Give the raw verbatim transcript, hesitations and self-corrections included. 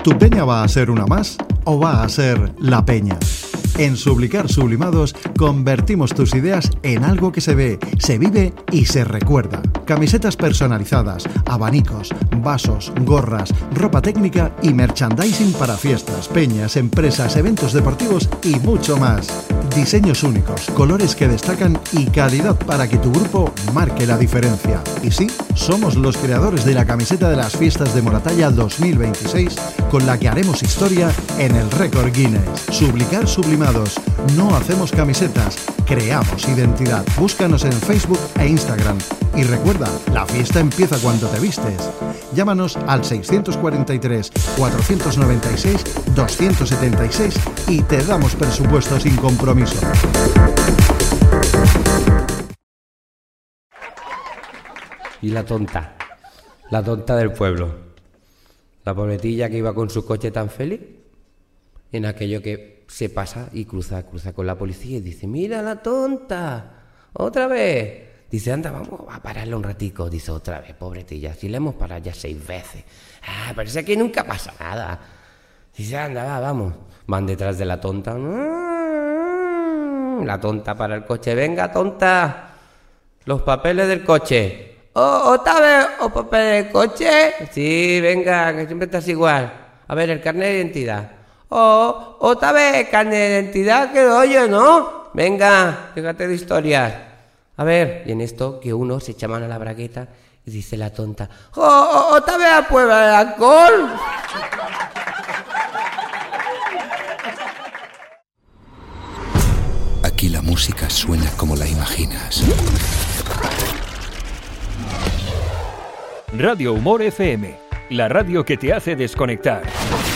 ¿Tu peña va a ser una más o va a ser la peña? En Sublicar Sublimados convertimos tus ideas en algo que se ve, se vive y se recuerda. Camisetas personalizadas, abanicos, vasos, gorras, ropa técnica y merchandising para fiestas, peñas, empresas, eventos deportivos y mucho más. Diseños únicos, colores que destacan y calidad para que tu grupo marque la diferencia. Y sí, somos los creadores de la camiseta de las fiestas de Moratalla dos mil veintiséis, con la que haremos historia en el récord Guinness. Sublicar Sublimados. No hacemos camisetas, creamos identidad. Búscanos en Facebook e Instagram. Y recuerda, la fiesta empieza cuando te vistes. Llámanos al seiscientos cuarenta y tres, cuatrocientos noventa y seis, doscientos setenta y seis y te damos presupuesto sin compromiso. Y la tonta, la tonta del pueblo, la pobretilla que iba con su coche tan feliz, en aquello que se pasa y cruza, cruza con la policía y dice: mira la tonta, otra vez. Dice: anda, vamos a pararla un ratico. Dice: otra vez, pobretilla, si le hemos parado ya seis veces. Ah, parece que nunca pasa nada. Dice: anda, va, vamos. Van detrás de la tonta. La tonta para el coche. Venga, tonta, los papeles del coche. Oh, ¿otra vez los papeles del coche? Sí, venga, que siempre estás igual. A ver, el carnet de identidad. Oh, otra vez carnet de identidad que doy yo, ¿no? Venga, fíjate de historias. A ver, y en esto que uno se echa mano a la bragueta y dice la tonta: oh, oh, otra vez a prueba de alcohol. Aquí la música suena como la imaginas. Radio Humor F M, la radio que te hace desconectar.